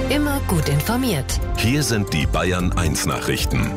Immer gut informiert. Hier sind die Bayern 1 Nachrichten.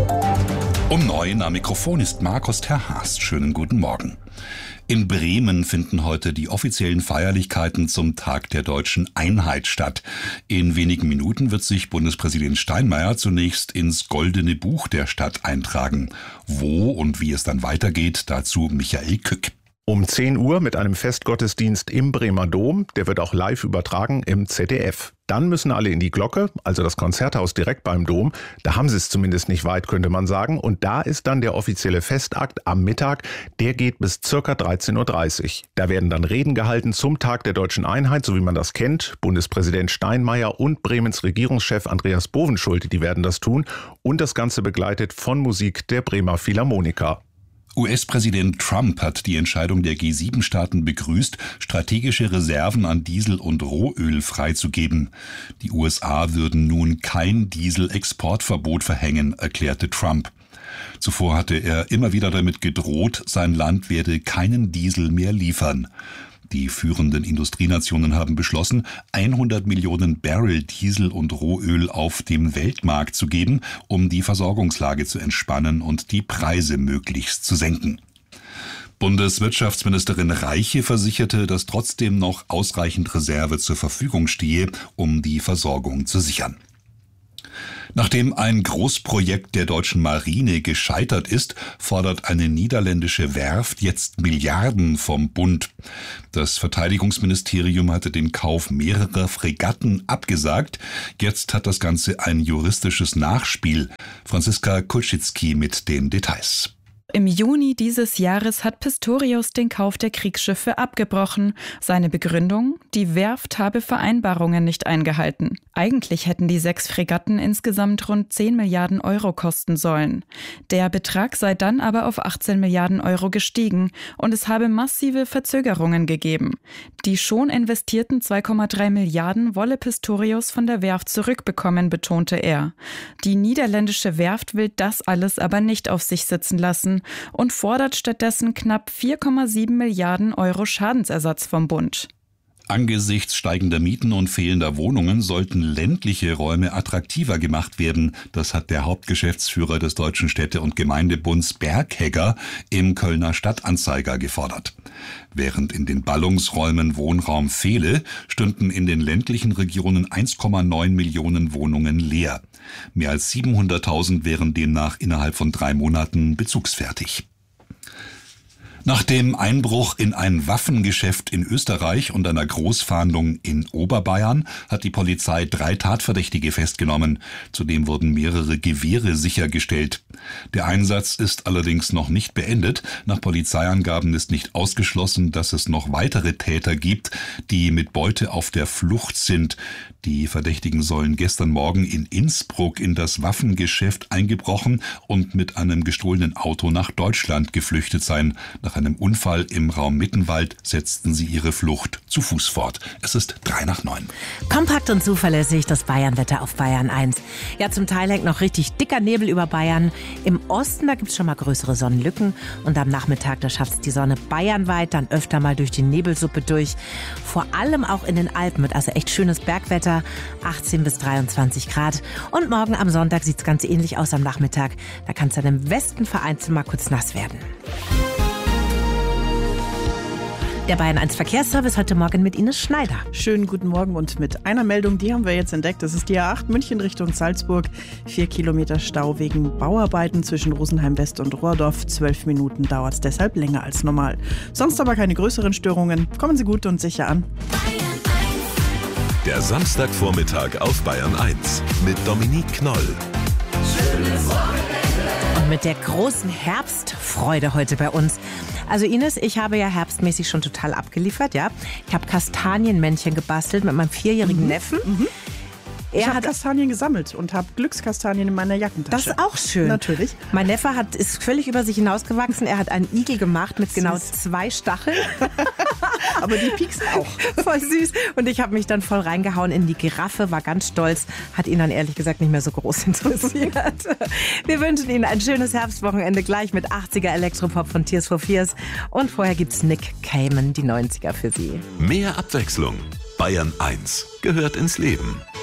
Um 9 am Mikrofon ist Markus Terhaas. Schönen guten Morgen. In Bremen finden heute die offiziellen Feierlichkeiten zum Tag der deutschen Einheit statt. In wenigen Minuten wird sich Bundespräsident Steinmeier zunächst ins Goldene Buch der Stadt eintragen. Wo und wie es dann weitergeht, dazu Michael Kück. Um 10 Uhr mit einem Festgottesdienst im Bremer Dom. Der wird auch live übertragen im ZDF. Dann müssen alle in die Glocke, also das Konzerthaus direkt beim Dom. Da haben sie es zumindest nicht weit, könnte man sagen. Und da ist dann der offizielle Festakt am Mittag. Der geht bis ca. 13.30 Uhr. Da werden dann Reden gehalten zum Tag der deutschen Einheit, so wie man das kennt. Bundespräsident Steinmeier und Bremens Regierungschef Andreas Bovenschulte, die werden das tun. Und das Ganze begleitet von Musik der Bremer Philharmoniker. US-Präsident Trump hat die Entscheidung der G7-Staaten begrüßt, strategische Reserven an Diesel und Rohöl freizugeben. Die USA würden nun kein Dieselexportverbot verhängen, erklärte Trump. Zuvor hatte er immer wieder damit gedroht, sein Land werde keinen Diesel mehr liefern. Die führenden Industrienationen haben beschlossen, 100 Millionen Barrel Diesel und Rohöl auf dem Weltmarkt zu geben, um die Versorgungslage zu entspannen und die Preise möglichst zu senken. Bundeswirtschaftsministerin Reiche versicherte, dass trotzdem noch ausreichend Reserve zur Verfügung stehe, um die Versorgung zu sichern. Nachdem ein Großprojekt der deutschen Marine gescheitert ist, fordert eine niederländische Werft jetzt Milliarden vom Bund. Das Verteidigungsministerium hatte den Kauf mehrerer Fregatten abgesagt. Jetzt hat das Ganze ein juristisches Nachspiel. Franziska Kulczycki mit den Details. Im Juni dieses Jahres hat Pistorius den Kauf der Kriegsschiffe abgebrochen. Seine Begründung: Die Werft habe Vereinbarungen nicht eingehalten. Eigentlich hätten die 6 Fregatten insgesamt rund 10 Milliarden Euro kosten sollen. Der Betrag sei dann aber auf 18 Milliarden Euro gestiegen und es habe massive Verzögerungen gegeben. Die schon investierten 2,3 Milliarden wolle Pistorius von der Werft zurückbekommen, betonte er. Die niederländische Werft will das alles aber nicht auf sich sitzen lassen und fordert stattdessen knapp 4,7 Milliarden Euro Schadensersatz vom Bund. Angesichts steigender Mieten und fehlender Wohnungen sollten ländliche Räume attraktiver gemacht werden. Das hat der Hauptgeschäftsführer des Deutschen Städte- und Gemeindebunds Berghegger im Kölner Stadtanzeiger gefordert. Während in den Ballungsräumen Wohnraum fehle, stünden in den ländlichen Regionen 1,9 Millionen Wohnungen leer. Mehr als 700.000 wären demnach innerhalb von 3 Monaten bezugsfertig. Nach dem Einbruch in ein Waffengeschäft in Österreich und einer Großfahndung in Oberbayern hat die Polizei 3 Tatverdächtige festgenommen. Zudem wurden mehrere Gewehre sichergestellt. Der Einsatz ist allerdings noch nicht beendet. Nach Polizeiangaben ist nicht ausgeschlossen, dass es noch weitere Täter gibt, die mit Beute auf der Flucht sind. Die Verdächtigen sollen gestern Morgen in Innsbruck in das Waffengeschäft eingebrochen und mit einem gestohlenen Auto nach Deutschland geflüchtet sein. Nach einem Unfall im Raum Mittenwald setzten sie ihre Flucht zu Fuß fort. Es ist 8:03. Kompakt und zuverlässig das Bayernwetter auf Bayern 1. Ja, zum Teil hängt noch richtig dicker Nebel über Bayern. Im Osten, da gibt es schon mal größere Sonnenlücken. Und am Nachmittag, da schafft es die Sonne bayernweit dann öfter mal durch die Nebelsuppe durch. Vor allem auch in den Alpen wird also echt schönes Bergwetter, 18 bis 23 Grad. Und morgen am Sonntag sieht es ganz ähnlich aus am Nachmittag. Da kann es dann im Westen vereinzelt mal kurz nass werden. Der Bayern 1 Verkehrsservice heute Morgen mit Ines Schneider. Schönen guten Morgen und mit einer Meldung, die haben wir jetzt entdeckt. Das ist die A8 München Richtung Salzburg. 4 Kilometer Stau wegen Bauarbeiten zwischen Rosenheim West und Rohrdorf. 12 Minuten dauert es deshalb länger als normal. Sonst aber keine größeren Störungen. Kommen Sie gut und sicher an. Der Samstagvormittag auf Bayern 1 mit Dominique Knoll. Schönes Wochenende. Und mit der großen Herbstfreude heute bei uns. Also Ines, ich habe ja herbstmäßig schon total abgeliefert, ja. Ich habe Kastanienmännchen gebastelt mit meinem 4-jährigen Neffen. Ich habe Kastanien gesammelt und habe Glückskastanien in meiner Jackentasche. Das ist auch schön. Natürlich. Mein Neffe ist völlig über sich hinausgewachsen. Er hat einen Igel gemacht mit genau 2 Stacheln. Aber die pieksen auch. Voll süß. Und ich habe mich dann voll reingehauen in die Giraffe, war ganz stolz. Hat ihn dann ehrlich gesagt nicht mehr so groß interessiert. Wir wünschen Ihnen ein schönes Herbstwochenende gleich mit 80er Elektropop von Tears for Fears. Und vorher gibt's Nick Cayman, die 90er für Sie. Mehr Abwechslung. Bayern 1 gehört ins Leben.